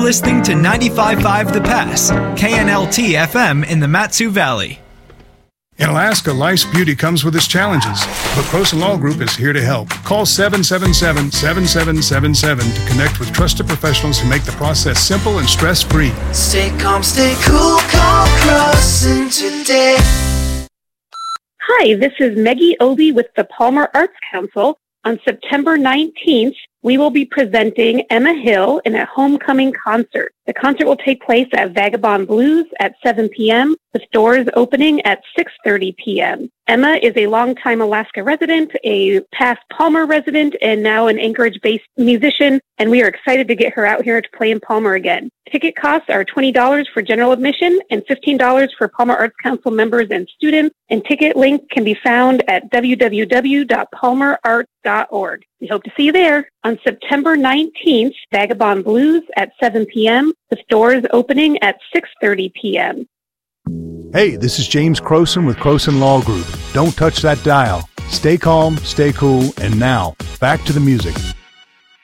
listening to 95.5 The Pass, KNLT FM in the Mat-Su Valley. In Alaska, life's beauty comes with its challenges, but Croson Law Group is here to help. Call 777-7777 to connect with trusted professionals who make the process simple and stress-free. Stay calm, stay cool, call Croson today. Hi, this is Meggie Obi with the Palmer Arts Council. On September 19th, we will be presenting Emma Hill in a homecoming concert. The concert will take place at Vagabond Blues at 7 p.m., with doors opening at 6:30 p.m. Emma is a longtime Alaska resident, a past Palmer resident, and now an Anchorage-based musician, and we are excited to get her out here to play in Palmer again. Ticket costs are $20 for general admission and $15 for Palmer Arts Council members and students, and ticket link can be found at www.palmerarts.org. We hope to see you there on September 19th, Vagabond Blues at 7 p.m., with doors opening at 6:30 p.m. Hey, this is James Croson with Croson Law Group. Don't touch that dial. Stay calm, stay cool, and now, back to the music.